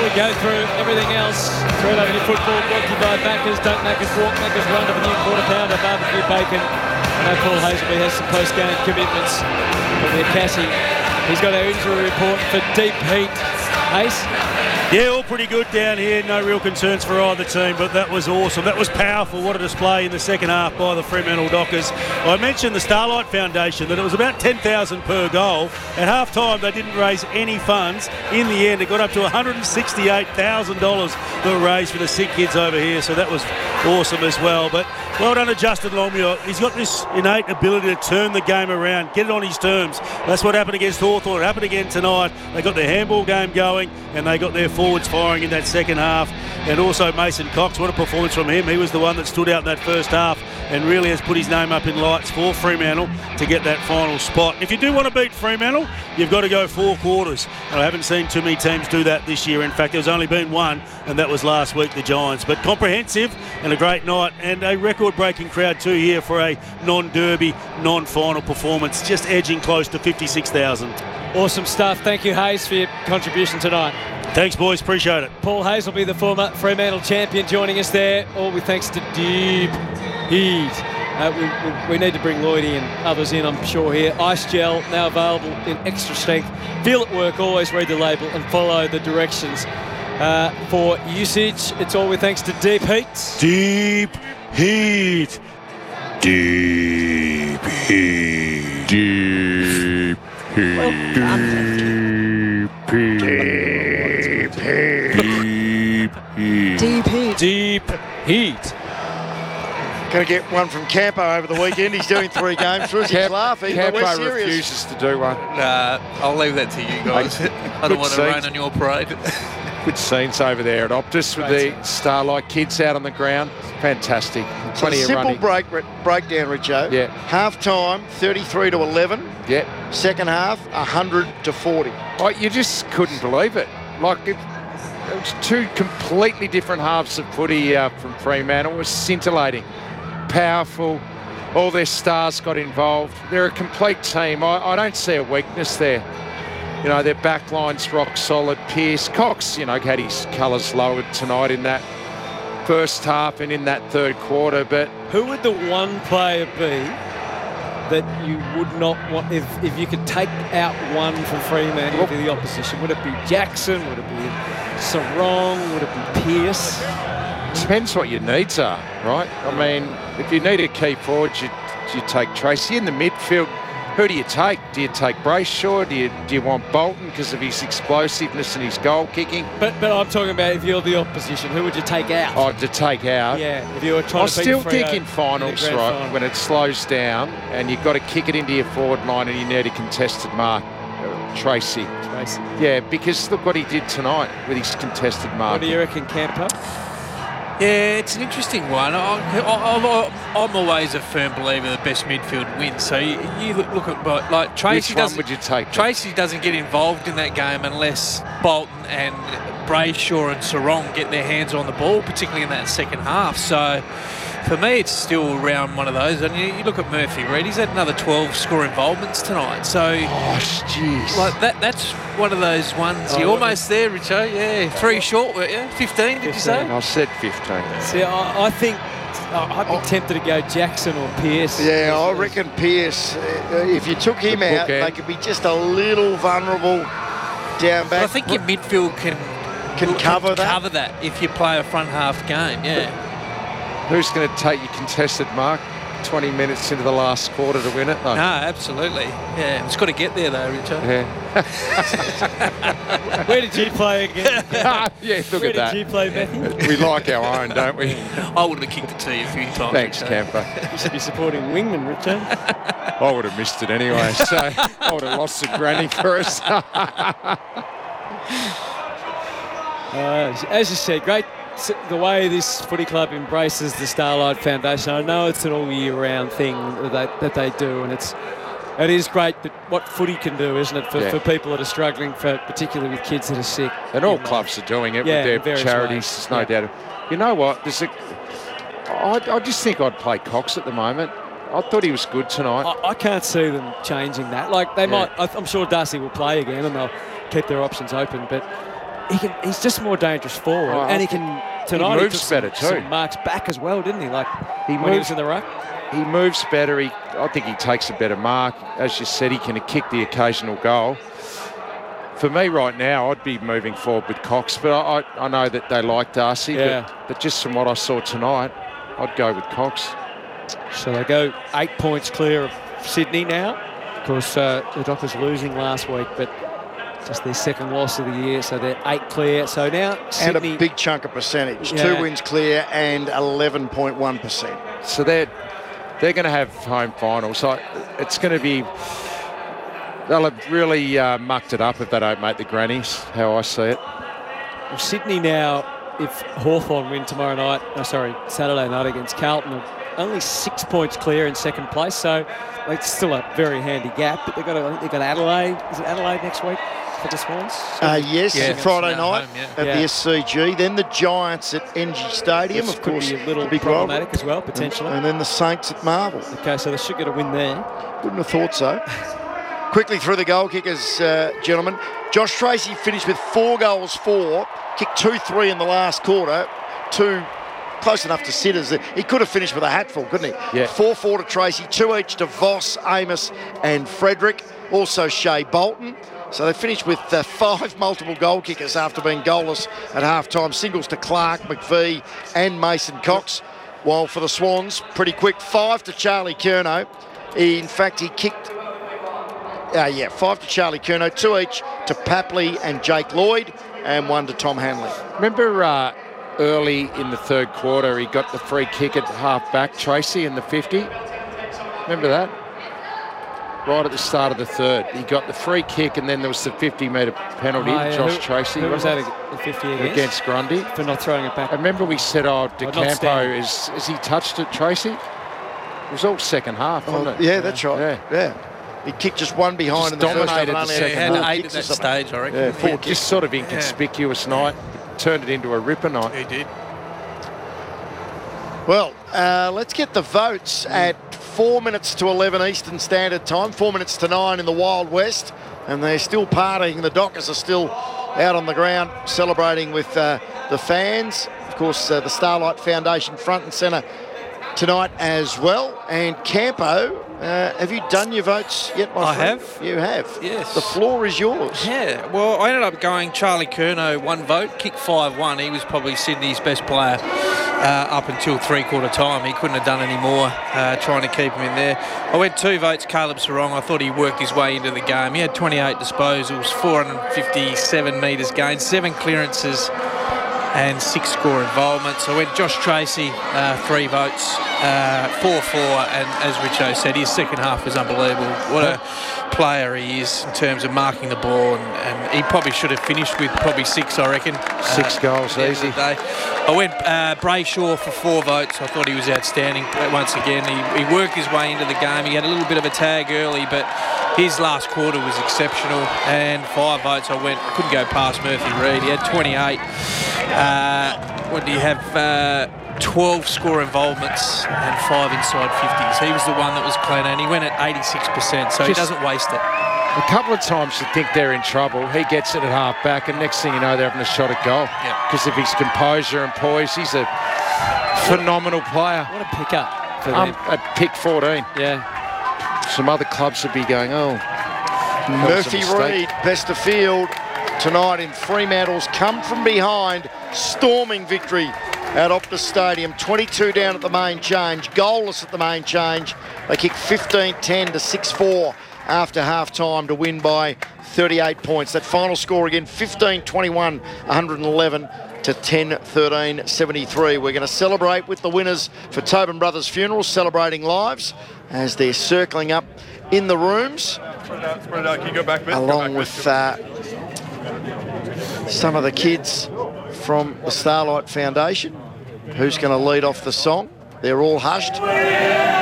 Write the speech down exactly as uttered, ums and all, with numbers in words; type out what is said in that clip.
we go through everything else. Three W football brought to you by Macca's. Don't Macca's walk, Macca's run of a new quarter pounder barbecue bacon. I know Paul Hazelby has some post-game commitments from the Cassie. He's got our injury report for Deep Heat. Ace? Yeah, all pretty good down here. No real concerns for either team, but that was awesome. That was powerful. What a display in the second half by the Fremantle Dockers. I mentioned the Starlight Foundation, that it was about ten thousand per goal. At half-time, they didn't raise any funds. In the end, it got up to one hundred sixty-eight thousand dollars that were raised for the sick kids over here, so that was awesome as well. But well done to Justin Longmuir. He's got this innate ability to turn the game around, get it on his terms. That's what happened against Hawthorn. It happened again tonight. They got their handball game going, and they got their forwards firing in that second half. And also Mason Cox, what a performance from him. He was the one that stood out in that first half and really has put his name up in lights for Fremantle to get that final spot. If you do want to beat Fremantle, you've got to go four quarters. And I haven't seen too many teams do that this year. In fact, there's only been one, and that was last week, the Giants. But comprehensive and a great night, and a record-breaking crowd too here for a non-derby, non-final performance, just edging close to fifty-six thousand. Awesome stuff. Thank you, Hayes, for your contribution tonight. Thanks, boys. Appreciate it. Paul Hazelby, the former Fremantle champion, joining us there. All with thanks to Deep Heat. Uh, we, we, we need to bring Lloydie and others in, I'm sure, here. Ice Gel, now available in extra strength. Feel at work. Always read the label and follow the directions uh, for usage. It's all with thanks to Deep Heat. Deep Heat. Deep Heat. Deep Heat. Well done. Deep Heat. Deep Heat. Deep Heat. Deep Heat. Going to get one from Campo over the weekend. He's doing three games. He's Camp, laughing, but we're Campo serious. refuses to do one. Nah, I'll leave that to you guys. I don't want to rain on your parade. Good scenes over there at Optus with Great the Starlight kids out on the ground. Fantastic. So Plenty of simple running. break, breakdown, Richo. Yeah. Half time, thirty-three to eleven. Yeah. Second half, one hundred to forty. Oh, you just couldn't believe it. Like, it, it was two completely different halves of footy uh, from Fremantle. It was scintillating, powerful. All their stars got involved. They're a complete team. I, I don't see a weakness there. You know, their backline's rock solid. Pearce, Cox, you know, had his colours lowered tonight in that first half and in that third quarter. But Who would the one player be that you would not want, if, if you could take out one from Fremantle to the opposition? Would it be Jackson? Would it be Sarong? Would it be Pearce? depends what your needs are, right? I mean, if you need a key forward, you, you take Tracy. In the midfield, who do you take? Do you take Brayshaw? Do you do you want Bolton because of his explosiveness and his goal kicking? But but I'm talking about if you're the opposition, who would you take out? Oh, to take out? Yeah, if you were trying I to beat still Freo think in in the finals, grand right, final. when it slows down and you've got to kick it into your forward line and you need a contested mark, uh, Tracy. Tracy. Yeah, because look what he did tonight with his contested mark. What do you reckon, Campo? Yeah, it's an interesting one. I, I, I'm always a firm believer the best midfield wins. So you, you look, look at but like Tracy Which one doesn't. would you take? Tracy doesn't get involved in that game unless Bolton and Brayshaw and Sarong get their hands on the ball, particularly in that second half. So for me, it's still around one of those. And you, you look at Murphy Reid; he's had another twelve score involvements tonight. So, gosh, jeez, like that. That's one of those ones. Oh, You're almost there, Richo. Yeah, three short, weren't you? Fifteen, did you say? I said fifteen. See, I, I think I'd be tempted to go Jackson or Pearce. Yeah, I reckon Pearce, uh, if you took him The out, bookend. they could be just a little vulnerable down But back. I think your midfield can Can cover that? Cover that if you play a front half game. Yeah. Who's going to take your contested mark? twenty minutes into the last quarter to win it, though. No, absolutely. Yeah, it's got to get there though, Richard. Yeah. Where did you play again? yeah, look Where at that. did you play, Matthew? We like our own, don't we? I would have kicked it to you a few times. Thanks, Richard. Camper. You should be supporting Wingman, Richard. I would have missed it anyway, so I would have lost the granny for us. Uh, as you said, great s- the way this footy club embraces the Starlight Foundation. I know it's an all-year-round thing that they, that they do, and it's it is great. But what footy can do, isn't it, for, Yeah. for people that are struggling, for particularly with kids that are sick. And all You know. clubs are doing it Yeah, in with their various charities, ways. there's no Yeah. doubt. You know what? There's a. I, I just think I'd play Cox at the moment. I thought he was good tonight. I, I can't see them changing that. Like they Yeah. might. I- I'm sure Darcy will play again, and they'll keep their options open. But he can. He's just more dangerous forward, Oh, and he can. Tonight he he, moves took some, better too. some marks back as well, didn't he? Like He when he moves- was in the ruck. He moves better. He, I think he takes a better mark. As you said, he can kick the occasional goal. For me right now, I'd be moving forward with Cox, but I, I, I know that they like Darcy. Yeah. But, but just from what I saw tonight, I'd go with Cox. So they go eight points clear of Sydney now. Of course, uh, the Dockers losing last week, but just their second loss of the year, so they're eight clear. So now And Sydney. a big chunk of percentage. Yeah. Two wins clear and eleven point one percent. So they're they're going to have home finals. So it's going to be. They'll have really uh, mucked it up if they don't make the grannies. How I see it. Well, Sydney now, if Hawthorn win tomorrow night, oh, sorry, Saturday night against Carlton, are only six points clear in second place. So it's still a very handy gap. But they've got, I think they've got Adelaide. Is it Adelaide next week for the Swans? Uh, yes, Yeah, Friday it's at night home, yeah. at Yeah. the S C G. Then the Giants at N G Stadium, Which of could course. be a little the big problematic rivalry. as well, potentially. And then the Saints at Marvel. Okay, so they should get a win there. Wouldn't have thought so. Quickly through the goal kickers, uh, gentlemen. Josh Tracy finished with four goals for, kicked two three in the last quarter, two close enough to sitters. He could have finished with a hatful, couldn't he? Yeah. four four to Tracy, two each to Voss, Amos and Frederick. Also Shea Bolton. So they finished with uh, five multiple goal kickers after being goalless at half-time. Singles to Clark, McVie and Mason Cox. While for the Swans, pretty quick, five to Charlie Curnow. He, in fact, he kicked Uh, yeah, five to Charlie Curnow, two each to Papley and Jake Lloyd, and one to Tom Hanley. Remember uh, early in the third quarter, he got the free kick at half back, Tracy, in the fifty. Remember that? Right at the start of the third. He got the free kick, and then there was the fifty metre penalty, Oh, yeah, Josh who, Tracy. Who was that remember? ag- the fifty against? Against Grundy. For not throwing it back. I remember we said, oh, De not Campo, standing. is, is he touched it, Tracy? It was all second half, wasn't Oh, it? yeah, that's right. Yeah. Yeah. He kicked just one behind Just in the first half dominated and the only Yeah, he second had four half. eight kicks at or that something. stage, I reckon. Yeah, four Yeah, kicks. just sort of inconspicuous night. Turned it into a ripper night. He did. Well, uh, let's get the votes at four minutes to eleven Eastern Standard Time, four minutes to nine in the Wild West, and they're still partying. The Dockers are still out on the ground celebrating with uh, the fans. Of course, uh, the Starlight Foundation front and centre tonight as well. And Campo, uh, have you done your votes yet, my I friend? have. You have? Yes. The floor is yours. Yeah, well, I ended up going Charlie Curnow, one vote, kick five one. He was probably Sydney's best player uh, up until three-quarter time. He couldn't have done any more uh, trying to keep him in there. I went two votes, Caleb Sarong. I thought he worked his way into the game. He had twenty-eight disposals, four hundred fifty-seven metres gained, seven clearances and six score involvements. So I went Josh Tracy, uh, three votes, uh, four four, and as Richo said, his second half was unbelievable. What a player he is in terms of marking the ball, and, and he probably should have finished with probably six, I reckon. Six uh, goals, at the end of easy. the day. I went uh, Brayshaw for four votes. I thought he was outstanding. Once again, he, he worked his way into the game. He had a little bit of a tag early, but his last quarter was exceptional. And five votes, I went, couldn't go past Murphy Reid. He had twenty-eight. Uh, what do you have? Uh, twelve score involvements and five inside fifties. He was the one that was clean, and he went at eighty-six percent, so he Just- doesn't waste it. A couple of times you think they're in trouble. He gets it at half back, and next thing you know, they're having a shot at goal. Yeah. Because of his composure and poise, he's a phenomenal player. What a pickup for Um, them. at pick fourteen. Yeah. Some other clubs would be going, oh, that was a Murphy mistake. Reid, best of field tonight in Fremantle's come from behind, storming victory at Optus Stadium. twenty-two down at the main change, goalless at the main change. They kick fifteen ten to six four after half-time to win by thirty-eight points. That final score again, fifteen twenty-one, one hundred eleven to ten thirteen seventy-three. We're going to celebrate with the winners for Tobin Brothers Funerals, celebrating lives as they're circling up in the rooms, Spread it out, spread it out. Can you go back a bit? Go along back a bit. with uh, some of the kids from the Starlight Foundation. Who's going to lead off the song? They're all hushed.